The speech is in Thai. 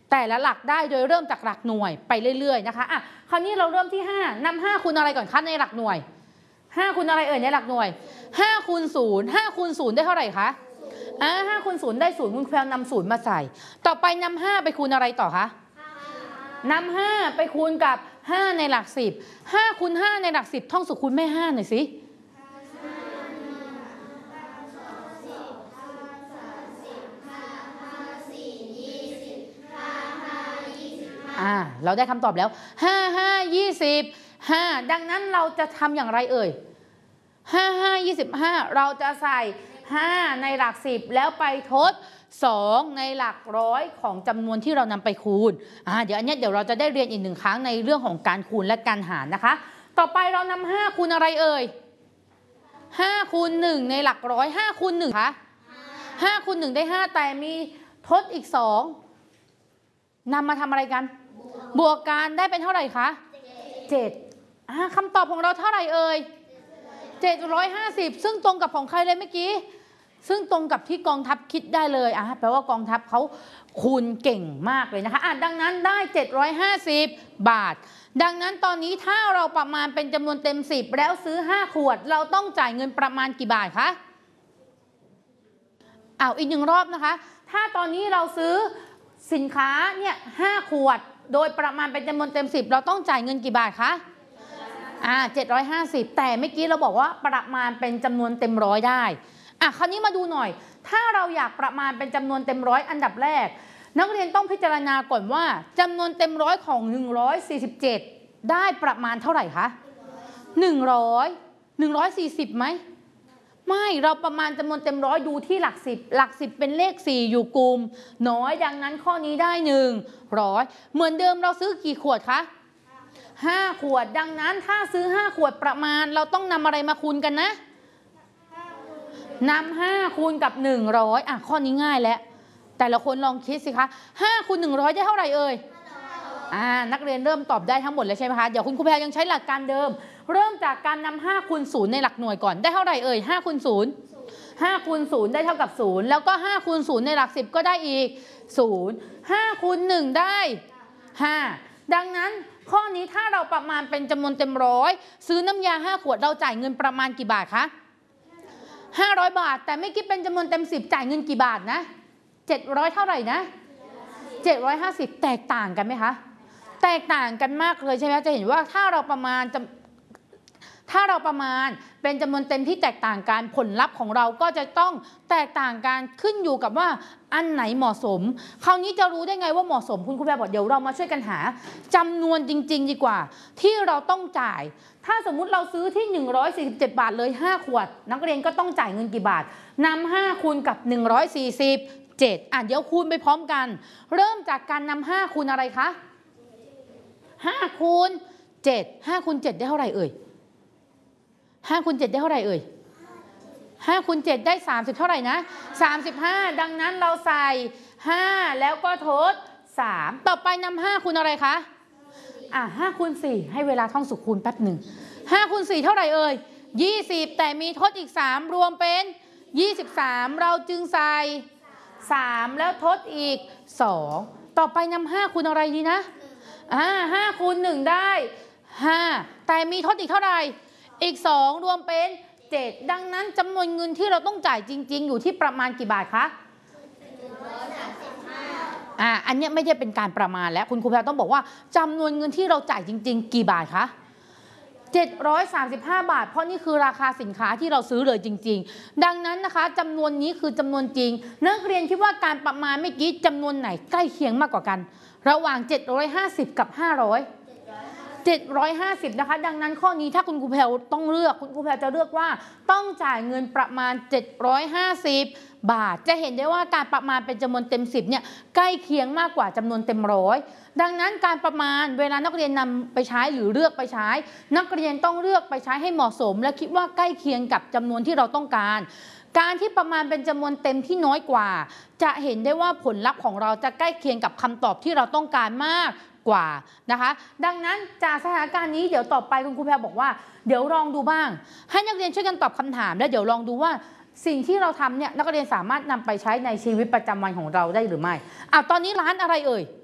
แต่ละหลักได้โดยเริ่มจากหลักหน่วยไปเรื่อยๆนะคะอ่ะคราวนี้เราเริ่มที่5นำ5คูณอะไรก่อนคะในหลักหน่วย5คูณอะไรเอ่ยในหลักหน่วย5คูณ0 5คูณ0ได้เท่าไหร่คะ5คูณ0ได้0คุณครูนำ0มาใส่ต่อไปนำ5ไปคูณอะไรต่อคะนำ5ไปคูณกับ5ในหลัก10 5คูณ5ในหลัก10ท่องสุขคูณแม่5หน่อยสิเราได้คำตอบแล้ว5 5 20 5ดังนั้นเราจะทำอย่างไรเอ่ย5 5 25เราจะใส่5ในหลัก10แล้วไปทด2ในหลักร้อยของจำนวนที่เรานำไปคูณเดี๋ยวอันนี้เดี๋ยวเราจะได้เรียนอีก1ครั้งในเรื่องของการคูณและการหารนะคะต่อไปเรานำ5คูณอะไรเอ่ย5คูณ1ในหลักร้อย5คูณ1คะ5คูณ1ได้5แต่มีทดอีก2นำมาทำอะไรกันบวกกันได้เป็นเท่าไหร่คะ7คำตอบของเราเท่าไหร่เอ่ย750ซึ่งตรงกับของใครเลยเมื่อกี้ซึ่งตรงกับที่กองทัพคิดได้เลยแปลว่ากองทัพเขาคูณเก่งมากเลยนะคะดังนั้นได้750 บาทดังนั้นตอนนี้ถ้าเราประมาณเป็นจำนวนเต็ม10แล้วซื้อ5ขวดเราต้องจ่ายเงินประมาณกี่บาทคะอีก1รอบนะคะถ้าตอนนี้เราซื้อสินค้าเนี่ย5ขวดโดยประมาณเป็นจำนวนเต็ม10เราต้องจ่ายเงินกี่บาทคะ750แต่เมื่อกี้เราบอกว่าประมาณเป็นจำนวนเต็มร้อยได้คราวนี้มาดูหน่อยถ้าเราอยากประมาณเป็นจำนวนเต็มร้อยอันดับแรกนักเรียนต้องพิจารณาก่อนว่าจำนวนเต็มร้อยของ147ได้ประมาณเท่าไหร่คะ140ไหมไม่เราประมาณจำนวนเต็มร้อยดูที่หลัก10หลัก10เป็นเลข4อยู่กลุ่มน้อยดังนั้นข้อนี้ได้100เหมือนเดิมเราซื้อกี่ขวดคะ5ขวดดังนั้นถ้าซื้อ5ขวดประมาณเราต้องนำอะไรมาคูณกันนะนำ5คูณกับ100ข้อนี้ง่ายแล้วแต่ละคนลองคิดสิคะ5คูณ100ได้เท่าไหร่เอ่ยนักเรียนเริ่มตอบได้ทั้งหมดแล้วใช่ไหมคะเดี๋ยวคุณครูแพรยังใช้หลักการเดิมเริ่มจากการนำ5คูณ0ในหลักหน่วยก่อนได้เท่าไหร่เอ่ย5คูณ0 5คูณ0ได้เท่ากับ0แล้วก็5คูณ0ในหลัก10ก็ได้อีก0 5คูณ1ได้5ดังนั้นข้อนี้ถ้าเราประมาณเป็นจำนวนเต็มร้อยซื้อน้ำยา5ขวดเราจ่ายเงินประมาณกี่บาทคะ500 บาทแต่ไม่คิดเป็นจำนวนเต็ม10จ่ายเงินกี่บาทนะ700เท่าไหร่นะ750แตกต่างกันไหมคะแตกต่างกันมากเลยใช่ไหมจะเห็นว่าถ้าเราประมาณเป็นจำนวนเต็มที่แตกต่างกันผลลัพธ์ของเราก็จะต้องแตกต่างกันขึ้นอยู่กับว่าอันไหนเหมาะสมคราวนี้จะรู้ได้ไงว่าเหมาะสมคุณครูแพรบอกเดี๋ยวเรามาช่วยกันหาจำนวนจริงๆดีกว่าที่เราต้องจ่ายถ้าสมมุติเราซื้อที่147 บาทเลย5ขวดนักเรียนก็ต้องจ่ายเงินกี่บาทนำ5คูณกับ147เดี๋ยวคูณไปพร้อมกันเริ่มจากการนำ5คูณอะไรคะ5คูณ7 5คูณ7ได้เท่าไหร่เอ่ย5คูณ7ได้เท่าไหร่เอ่ย5คูณ7ได้30เท่าไหร่นะ35ดังนั้นเราใส่5แล้วก็ทด3ต่อไปนำ5คูณอะไรคะ5คูณ4ให้เวลาท่องสุขคูณแป๊บหนึ่ง5คูณ4เท่าไหร่เอ่ย20แต่มีทดอีก3รวมเป็น23เราจึงใส่3แล้วทดอีก2ต่อไปนำ5คูณอะไรดีนะ5คูณ1ได้5แต่มีทดอีกเท่าไหร่อีก2รวมเป็น7ดังนั้นจำนวนเงินที่เราต้องจ่ายจริงๆอยู่ที่ประมาณกี่บาทคะอันนี้ไม่ใช่เป็นการประมาณแล้วคุณครูแพรต้องบอกว่าจำนวนเงินที่เราจ่ายจริงๆกี่บาทคะ735 บาทเพราะนี่คือราคาสินค้าที่เราซื้อเลยจริงๆดังนั้นนะคะจำนวนนี้คือจำนวนจริงนักเรียนคิดว่าการประมาณเมื่อกี้จำนวนไหนใกล้เคียงมากกว่ากันระหว่าง750กับ750นะคะดังนั้นข้อนี้ถ้าคุณครูแพรต้องเลือกคุณครูแพรจะเลือกว่าต้องจ่ายเงินประมาณ750 บาทจะเห็นได้ว่าการประมาณเป็นจำนวนเต็ม10เนี่ยใกล้เคียงมากกว่าจำนวนเต็มร้อยดังนั้นการประมาณเวลานักเรียนนำไปใช้หรือเลือกไปใช้นักเรียนต้องเลือกไปใช้ให้เหมาะสมและคิดว่าใกล้เคียงกับจำนวนที่เราต้องการการที่ประมาณเป็นจำนวนเต็มที่น้อยกว่าจะเห็นได้ว่าผลลัพธ์ของเราจะใกล้เคียงกับคำตอบที่เราต้องการมากกว่านะคะดังนั้นจากสถานการณ์นี้เดี๋ยวต่อไปคุณครูแพรบอกว่าเดี๋ยวลองดูบ้างให้นักเรียนช่วยกันตอบคำถามและเดี๋ยวลองดูว่าสิ่งที่เราทำเนี่ยนักเรียนสามารถนำไปใช้ในชีวิตประจำวันของเราได้หรือไม่ตอนนี้ร้านอะไรเอ่ย